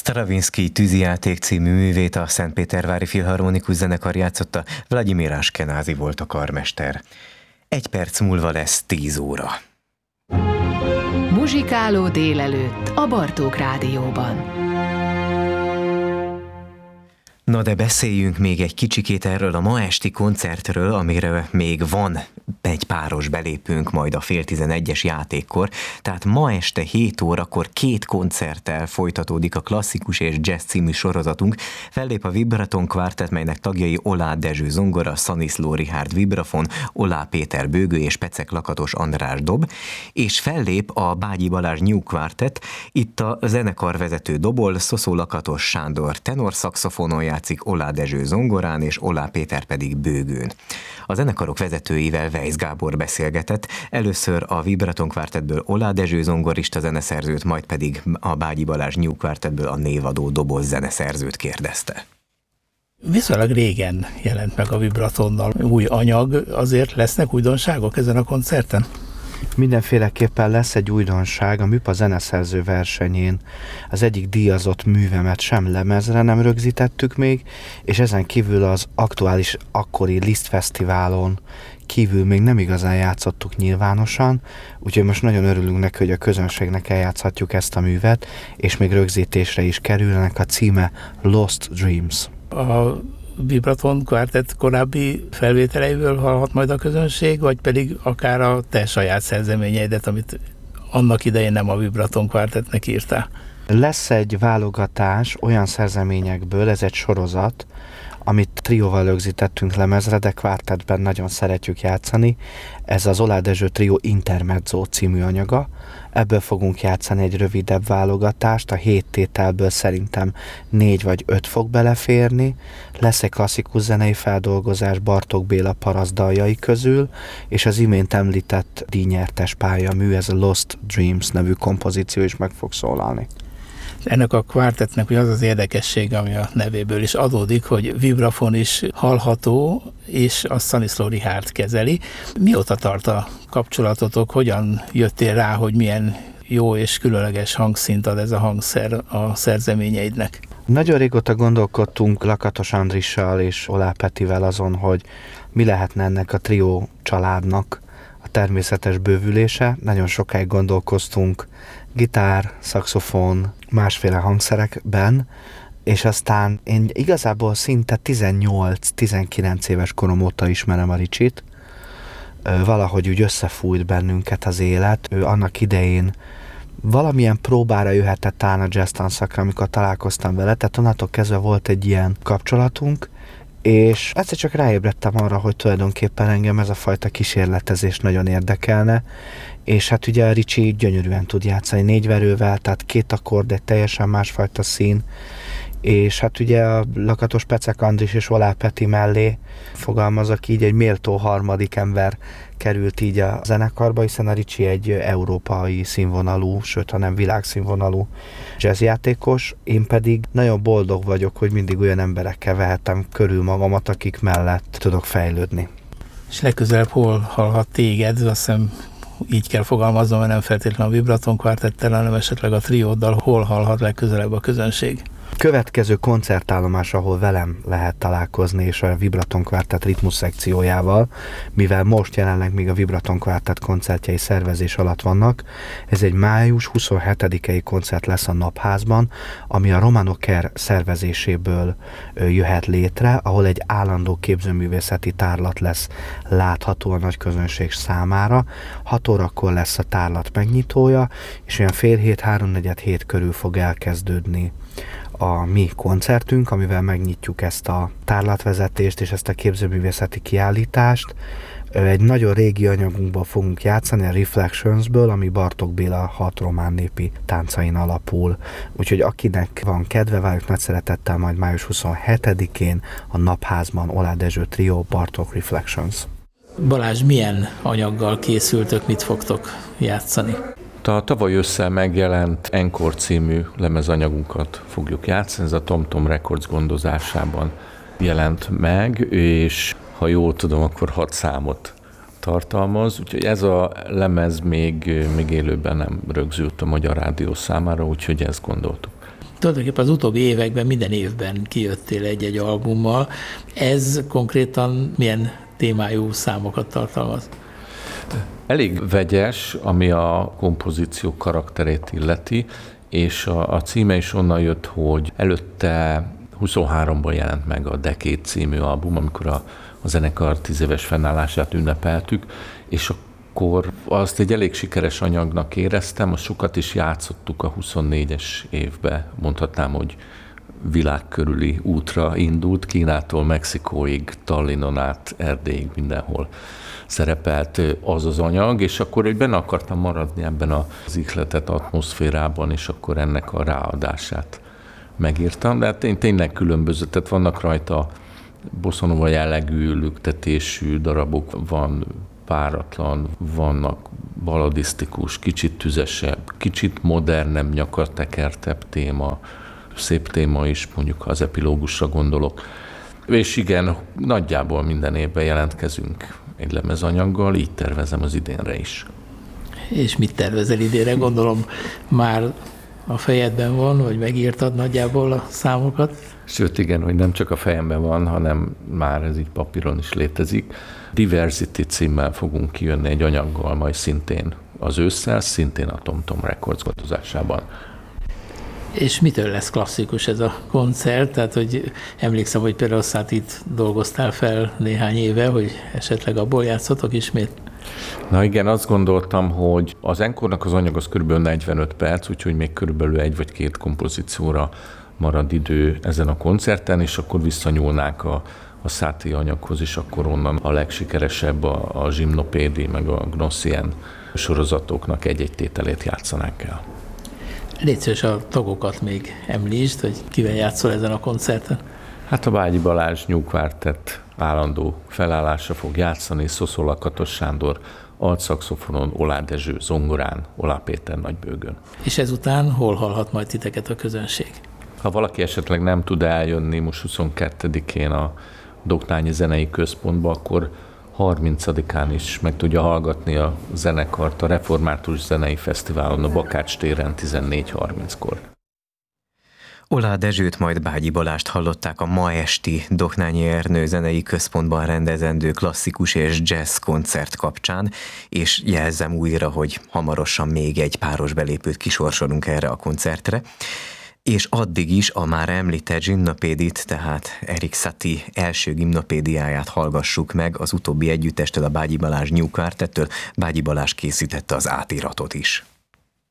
Stravinsky tűzijáték című művét a Szentpétervári Filharmonikus Zenekar játszotta, Vladimir Ashkenazi volt a karmester. 1 perc múlva lesz 10 óra. Muzsikáló délelőtt a Bartók Rádióban. Na de beszéljünk még egy kicsikét erről a ma esti koncertről, amire még van egy páros belépőnk majd a 10:30 játékkor. Tehát ma este 7 órakor 2 koncerttel folytatódik a klasszikus és jazz című sorozatunk. Fellép a Vibraton Quartet, melynek tagjai Oláh Dezső zongora, Szaniszló Richárd vibrafon, Oláh Péter bőgő és Pecek Lakatos András dob, és fellép a Bágyi Balázs New Quartet. Itt a zenekarvezető dobol, Szoszó Lakatos Sándor tenorszaxofonon játszik, Oláh Dezső zongorán és Oláh Péter pedig bőgőn. A zenekarok vezetőivel Weisz Gábor beszélgetett, először a Vibraton Quartetből Oláh Dezső zongorista zeneszerzőt, majd pedig a Bágyi Balázs New Quartetből a névadó doboz zeneszerzőt kérdezte. Viszonylag régen jelent meg a Vibratonnal új anyag, azért lesznek újdonságok ezen a koncerten? Mindenféleképpen lesz egy újdonság. A MÜPA zeneszerző versenyén az egyik díjazott művemet sem lemezre nem rögzítettük még, és ezen kívül az aktuális akkori Liszt Fesztiválon kívül még nem igazán játszottuk nyilvánosan, úgyhogy most nagyon örülünk neki, hogy a közönségnek eljátszhatjuk ezt a művet, és még rögzítésre is kerülnek. A címe Lost Dreams. A Vibraton Quartet korábbi felvételeiből hallhat majd a közönség, vagy pedig akár a te saját szerzeményeidet, amit annak idején nem a Vibraton Quartetnek írtál? Lesz egy válogatás olyan szerzeményekből, ez egy sorozat, amit trióval rögzítettünk lemezre, de kvártetben nagyon szeretjük játszani. Ez az Oláh Dezső Trió Intermezzo című anyaga. Ebből fogunk játszani egy rövidebb válogatást, a 7 tételből szerintem 4 vagy 5 fog beleférni. Lesz egy klasszikus zenei feldolgozás Bartók Béla paraszt daljai közül, és az imént említett díjnyertes pályamű, ez a Lost Dreams nevű kompozíció is meg fog szólalni. Ennek a kvártetnek az az érdekessége, ami a nevéből is adódik, hogy vibrafon is hallható, és a Szaniszló Richárd kezeli. Mióta tart a kapcsolatotok? Hogyan jöttél rá, hogy milyen jó és különleges hangszint ad ez a hangszer a szerzeményeidnek? Nagyon régóta gondolkodtunk Lakatos Andrissal és Oláh Petivel azon, hogy mi lehetne ennek a trió családnak a természetes bővülése. Nagyon sokáig gondolkoztunk gitár, szaxofon, másféle hangszerekben, és aztán én igazából szinte 18-19 éves korom óta ismerem a Ricsit. Valahogy úgy összefújt bennünket az élet. Ő annak idején valamilyen próbára jöhetett talán a jazz tanszakra, amikor találkoztam vele, tehát onnantól kezdve volt egy ilyen kapcsolatunk, és egyszer csak ráébredtem arra, hogy tulajdonképpen engem ez a fajta kísérletezés nagyon érdekelne, és hát ugye a Ricsi gyönyörűen tud játszani 4 verővel, tehát 2 akkord, egy teljesen másfajta szín, és hát ugye a Lakatos Pecek Andris és Oláh Peti mellé, fogalmazok így, egy méltó harmadik ember került így a zenekarba, hiszen a Ricsi egy európai színvonalú, sőt, hanem világszínvonalú jazzjátékos, én pedig nagyon boldog vagyok, hogy mindig olyan emberekkel vehetem körül magamat, akik mellett tudok fejlődni. És legközelebb hol hallhat téged? Azt hiszem így kell fogalmaznom, mert nem feltétlenül a Vibraton Quartettel, hanem esetleg a trióddal, hol hallhat legközelebb a közönség? Következő koncertállomás, ahol velem lehet találkozni, és a Vibraton Quartet ritmus szekciójával, mivel most jelenleg még a Vibraton Quartet koncertjei szervezés alatt vannak, ez egy május 27-i koncert lesz a Napházban, ami a Romano Care szervezéséből jöhet létre, ahol egy állandó képzőművészeti tárlat lesz látható a nagy közönség számára. 6 órakor lesz a tárlat megnyitója, és olyan fél 7, 3-4 körül fog elkezdődni a mi koncertünk, amivel megnyitjuk ezt a tárlatvezetést és ezt a képzőművészeti kiállítást. Egy nagyon régi anyagunkból fogunk játszani, a Reflectionsből, ami Bartók Béla 6 román népi táncain alapul. Úgyhogy akinek van kedve, várjuk nagy szeretettel majd május 27-én a Napházban Oláh Dezső Trió, Bartók Reflections. Balázs, milyen anyaggal készültök, mit fogtok játszani? A tavaly ősszel megjelent Encore című lemezanyagunkat fogjuk játszani, ez a TomTom Records gondozásában jelent meg, és ha jól tudom, akkor 6 számot tartalmaz, úgyhogy ez a lemez még élőben nem rögzült a Magyar Rádió számára, úgyhogy ezt gondoltuk. Tulajdonképpen az utóbbi években minden évben kijöttél egy-egy albummal. Ez konkrétan milyen témájú számokat tartalmaz? Elég vegyes, ami a kompozíció karakterét illeti, és a címe is onnan jött, hogy előtte 23-ban jelent meg a Decade című album, amikor a zenekar 10 éves fennállását ünnepeltük, és akkor azt egy elég sikeres anyagnak éreztem, azt sokat is játszottuk a 24-es évbe, mondhatnám, hogy világ körüli útra indult, Kínától Mexikóig, Tallinnon át, Erdélyig, mindenhol szerepelt az anyag, és akkor benne akartam maradni ebben az ihletett atmoszférában, és akkor ennek a ráadását megírtam, de hát én tényleg különböző, tehát vannak rajta bosszanova jellegű, lüktetésű darabok, van páratlan, vannak baladisztikus, kicsit tüzesebb, kicsit modernebb, nyakatekertebb téma, szép téma is, mondjuk ha az epilógusra gondolok. És igen, nagyjából minden évben jelentkezünk egy lemezanyaggal, így tervezem az idénre is. És mit tervezel idénre? Gondolom már a fejedben van, vagy megírtad nagyjából a számokat? Sőt, igen, hogy nem csak a fejemben van, hanem már ez így papíron is létezik. Diversity címmel fogunk kijönni egy anyaggal, majd szintén az ősszel, szintén a TomTom Records gondozásában. És mitől lesz klasszikus ez a koncert? Tehát, hogy emlékszem, hogy például itt dolgoztál fel néhány éve, hogy esetleg abból játszotok ismét? Na igen, azt gondoltam, hogy az Encore-nak az anyag az kb. 45 perc, úgyhogy még körülbelül 1 vagy 2 kompozícióra marad idő ezen a koncerten, és akkor visszanyúlnák a Satie anyaghoz, és akkor onnan a legsikeresebb a Gymnopédie, meg a Gnossien sorozatoknak egy-egy tételét játszanánk el. Légy szíves, a tagokat még említsd, hogy kivel játszol ezen a koncerten. Hát a Bágyi Balázs New Quartet állandó felállásra fog játszani, Szoszó Lakatos Sándor altszaxofonon, Olá Dezső zongorán, Olá Péter nagybőgön. És ezután hol hallhat majd titeket a közönség? Ha valaki esetleg nem tud eljönni most 22-én a Doknányi Zenei Központba, akkor 30-án is meg tudja hallgatni a zenekart a Református Zenei Fesztiválon a Bakács téren 14:30-kor. Olá Dezsőt, majd Bágyi Balást hallották a ma esti Doknányi Ernő Zenei Központban rendezendő klasszikus és jazz koncert kapcsán, és jelzem újra, hogy hamarosan még egy páros belépőt kisorsolunk erre a koncertre. És addig is a már említett Gymnopédit, tehát Erik Satie első gimnopédiáját hallgassuk meg az utóbbi együttestől, a Bágyi Balázs New Quartettől. Bágyi Balázs készítette az átiratot is.